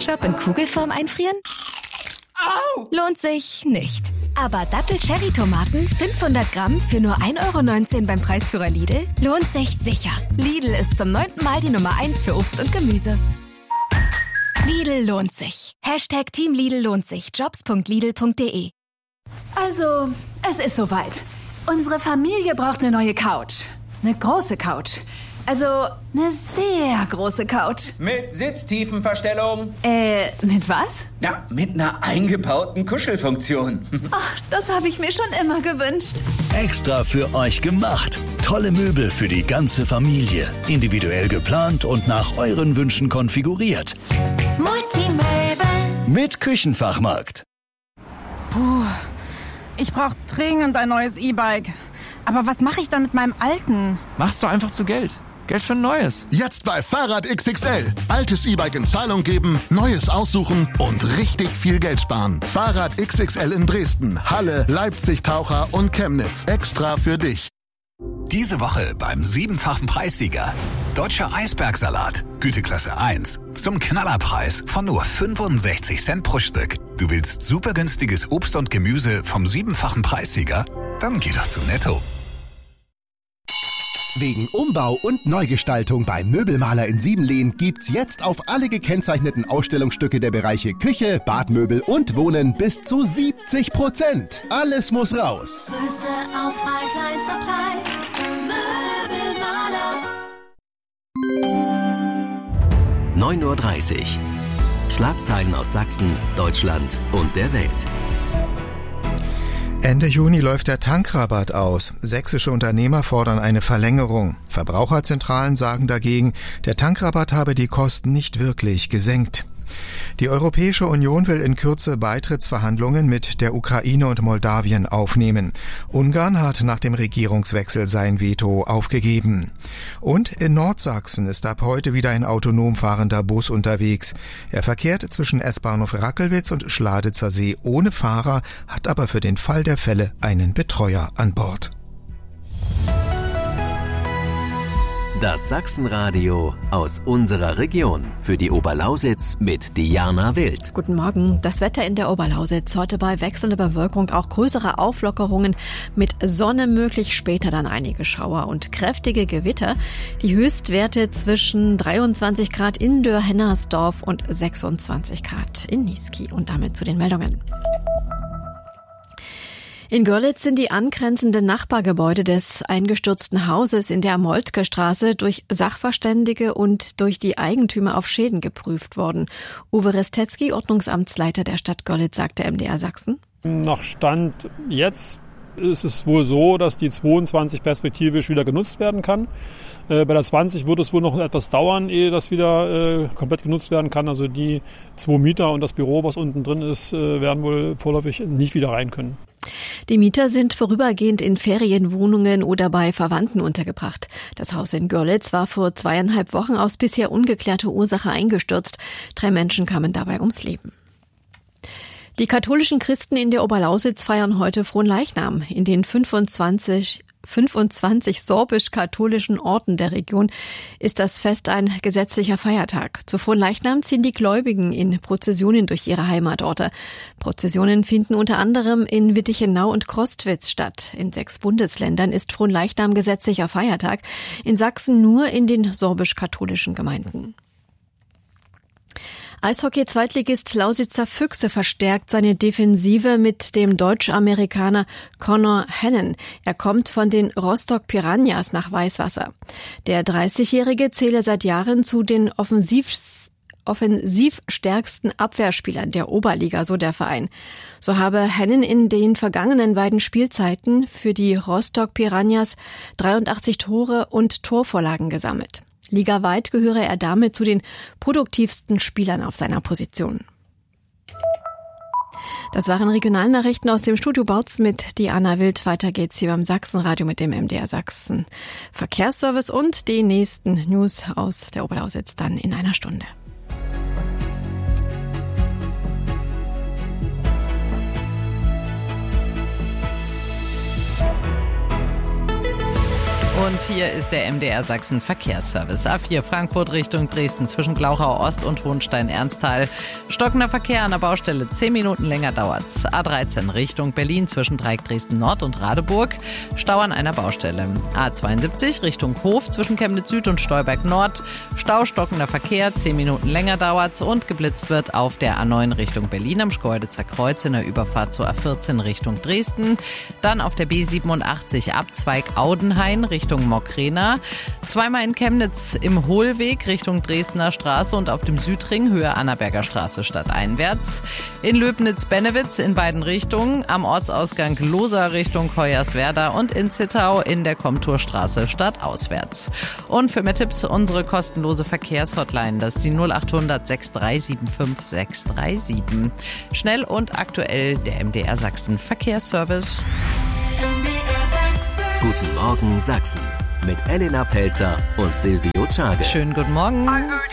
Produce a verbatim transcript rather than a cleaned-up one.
Ketchup in Kugelform einfrieren? Au! Lohnt sich nicht. Aber Dattel-Cherry-Tomaten fünfhundert Gramm für nur ein Euro neunzehn beim Preisführer Lidl lohnt sich sicher. Lidl ist zum neunten Mal die Nummer eins für Obst und Gemüse. Lidl lohnt sich. Hashtag Team Lidl lohnt sich. jobs punkt lidl punkt de. Also, es ist soweit. Unsere Familie braucht eine neue Couch. Eine große Couch. Also, eine sehr große Couch. Mit Sitztiefenverstellung. Äh, mit was? Ja, mit einer eingebauten Kuschelfunktion. Ach, das habe ich mir schon immer gewünscht. Extra für euch gemacht. Tolle Möbel für die ganze Familie. Individuell geplant und nach euren Wünschen konfiguriert. Multimöbel. Mit Küchenfachmarkt. Puh, ich brauche dringend ein neues E-Bike. Aber was mache ich dann mit meinem alten? Machst du einfach zu Geld. Geld für ein neues. Jetzt bei Fahrrad X X L. Altes E-Bike in Zahlung geben, neues aussuchen und richtig viel Geld sparen. Fahrrad X X L in Dresden, Halle, Leipzig, Taucher und Chemnitz. Extra für dich. Diese Woche beim siebenfachen Preissieger. Deutscher Eisbergsalat, Güteklasse eins. Zum Knallerpreis von nur fünfundsechzig Cent pro Stück. Du willst super günstiges Obst und Gemüse vom siebenfachen Preissieger? Dann geh doch zu Netto. Wegen Umbau und Neugestaltung beim Möbelmaler in Siebenlehn gibt's jetzt auf alle gekennzeichneten Ausstellungsstücke der Bereiche Küche, Badmöbel und Wohnen bis zu siebzig Prozent. Alles muss raus. Größte Auswahl, kleinster Preis. Möbelmaler. neun Uhr dreißig. Schlagzeilen aus Sachsen, Deutschland und der Welt. Ende Juni läuft der Tankrabatt aus. Sächsische Unternehmer fordern eine Verlängerung. Verbraucherzentralen sagen dagegen, der Tankrabatt habe die Kosten nicht wirklich gesenkt. Die Europäische Union will in Kürze Beitrittsverhandlungen mit der Ukraine und Moldawien aufnehmen. Ungarn hat nach dem Regierungswechsel sein Veto aufgegeben. Und in Nordsachsen ist ab heute wieder ein autonom fahrender Bus unterwegs. Er verkehrt zwischen S-Bahnhof Rackelwitz und Schladitzer See ohne Fahrer, hat aber für den Fall der Fälle einen Betreuer an Bord. Das Sachsenradio aus unserer Region. Für die Oberlausitz mit Diana Wild. Guten Morgen. Das Wetter in der Oberlausitz. Heute bei wechselnder Bewölkung auch größere Auflockerungen mit Sonne möglich. Später dann einige Schauer und kräftige Gewitter. Die Höchstwerte zwischen dreiundzwanzig Grad in Dörr-Hennersdorf und sechsundzwanzig Grad in Niesky. Und damit zu den Meldungen. In Görlitz sind die angrenzenden Nachbargebäude des eingestürzten Hauses in der Moltke-Straße durch Sachverständige und durch die Eigentümer auf Schäden geprüft worden. Uwe Restetzky, Ordnungsamtsleiter der Stadt Görlitz, sagte M D R Sachsen. Nach Stand jetzt ist es wohl so, dass die zweiundzwanzig perspektivisch wieder genutzt werden kann. Äh, bei der zwanzig wird es wohl noch etwas dauern, ehe das wieder äh, komplett genutzt werden kann. Also die zwei Mieter und das Büro, was unten drin ist, äh, werden wohl vorläufig nicht wieder rein können. Die Mieter sind vorübergehend in Ferienwohnungen oder bei Verwandten untergebracht. Das Haus in Görlitz war vor zweieinhalb Wochen aus bisher ungeklärter Ursache eingestürzt. Drei Menschen kamen dabei ums Leben. Die katholischen Christen in der Oberlausitz feiern heute Fronleichnam. In den fünfundzwanzig, fünfundzwanzig sorbisch-katholischen Orten der Region ist das Fest ein gesetzlicher Feiertag. Zu Fronleichnam ziehen die Gläubigen in Prozessionen durch ihre Heimatorte. Prozessionen finden unter anderem in Wittichenau und Crostwitz statt. In sechs Bundesländern ist Fronleichnam gesetzlicher Feiertag, in Sachsen nur in den sorbisch-katholischen Gemeinden. Eishockey-Zweitligist Lausitzer Füchse verstärkt seine Defensive mit dem Deutsch-Amerikaner Connor Hannon. Er kommt von den Rostock Piranhas nach Weißwasser. Der dreißigjährige zähle seit Jahren zu den offensiv offensivstärksten Abwehrspielern der Oberliga, so der Verein. So habe Hannon in den vergangenen beiden Spielzeiten für die Rostock Piranhas dreiundachtzig Tore und Torvorlagen gesammelt. Ligaweit gehöre er damit zu den produktivsten Spielern auf seiner Position. Das waren Regionalnachrichten aus dem Studio Bautzen mit Diana Wild. Weiter geht's hier beim Sachsenradio mit dem M D R Sachsen Verkehrsservice und die nächsten News aus der Oberlausitz dann in einer Stunde. Und hier ist der M D R Sachsen Verkehrsservice. A vier Frankfurt Richtung Dresden zwischen Glauchau Ost und Hohenstein-Ernsthal. Stockender Verkehr an der Baustelle, zehn Minuten länger dauert's. A dreizehn Richtung Berlin zwischen Dreieck Dresden Nord und Radeburg. Stau an einer Baustelle. A zweiundsiebzig Richtung Hof zwischen Chemnitz Süd und Stolberg Nord. Stau, stockender Verkehr, zehn Minuten länger dauert's und geblitzt wird auf der A neun Richtung Berlin am Schkeuditzer Kreuz in der Überfahrt zur A vierzehn Richtung Dresden. Dann auf der B siebenundachtzig Abzweig Audenhain Richtung Mockrena. Zweimal in Chemnitz im Hohlweg Richtung Dresdner Straße und auf dem Südring Höhe Annaberger Straße stadteinwärts. In Löbnitz-Bennewitz in beiden Richtungen. Am Ortsausgang Losa Richtung Hoyerswerda und in Zittau in der Komturstraße stadtauswärts. Und für mehr Tipps unsere kostenlose Verkehrshotline. Das ist die null acht hundert sechs drei sieben fünf sechs drei sieben. Schnell und aktuell der M D R Sachsen Verkehrsservice. Guten Morgen Sachsen mit Elena Pelzer und Silvio Czage. Schönen guten Morgen.